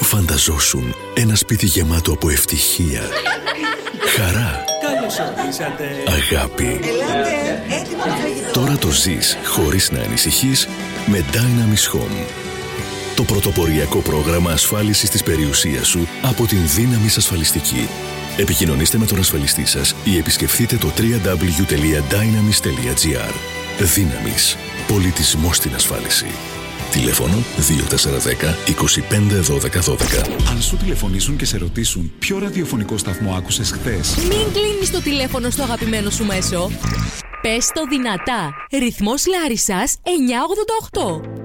Φανταζόσουν ένα σπίτι γεμάτο από ευτυχία, χαρά, Καλώς ορίσατε. αγάπη. Ελάτε, έτοιμο φαγητό. Τώρα το ζεις χωρίς να ανησυχείς με Dynamis Home. Το πρωτοποριακό πρόγραμμα ασφάλισης της περιουσίας σου από την Dynamis Ασφαλιστική. Επικοινωνήστε με τον ασφαλιστή σας ή επισκεφτείτε το www.dynamis.gr. Dynamis. Πολιτισμός στην ασφάλιση. Τηλέφωνο 2410 25 12 12. Αν σου τηλεφωνήσουν και σε ρωτήσουν ποιο ραδιοφωνικό σταθμό άκουσες χθες, Μην κλείνεις το τηλέφωνο στο αγαπημένο σου μέσο. Πες το δυνατά. Ρυθμός Λάρισσας 988.